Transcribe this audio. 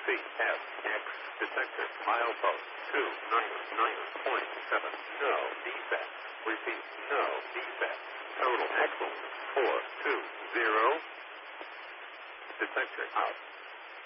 CFX detector. Milepost 299.7. No defects. Repeat, no defects. Total axle 420. Detector out.